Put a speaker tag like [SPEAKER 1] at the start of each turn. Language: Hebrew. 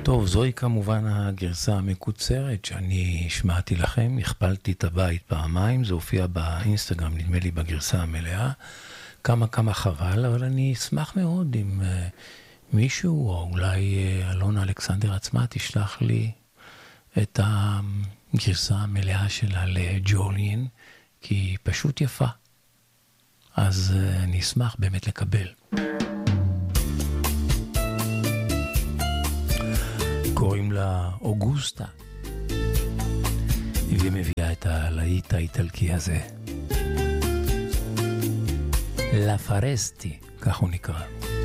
[SPEAKER 1] טוב, זוהי כמובן הגרסה המקוצרת שאני השמעתי לכם, הכפלתי את הבית פעמיים, זה הופיע באינסטגרם, נדמה לי בגרסה המלאה, כמה חבל, אבל אני אשמח מאוד אם מישהו, או אולי אלונה אלכסנדר עצמה, תשלח לי את הגרסה המלאה שלה לג'ולין, כי היא פשוט יפה. אז אני אשמח באמת לקבל. קוראים לה אוגוסטה, והיא מביאה את הלהיט האיטלקי הזה. לה פרסטי, כך הוא נקרא.